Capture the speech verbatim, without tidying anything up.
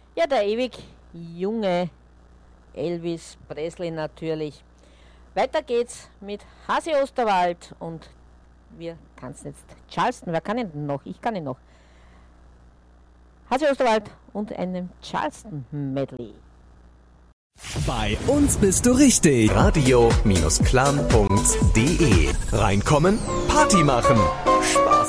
Ja, der ewig junge Elvis Presley natürlich. Weiter geht's mit Hasi Osterwald und wir tanzen jetzt Charleston. Wer kann ihn denn noch? Ich kann ihn noch. Hasi Osterwald und einem Charleston-Medley. Bei uns bist du richtig. Radio-Clan.de. Reinkommen, Party machen.